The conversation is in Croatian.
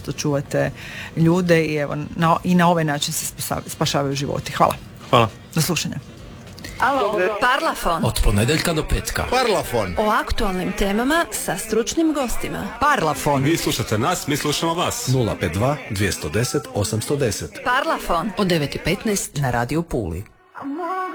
što čuvate ljude i evo i na ovaj način se spašavaju životi. Hvala. Hvala. Do slušanja. Parlafon. Od ponedjeljka do petka. Parlafon. O aktualnim temama sa stručnim gostima. Parlafon. Vi slušate nas, mi slušamo vas. 052 210 810. Parlafon. Od 9:15 na Radio Puli.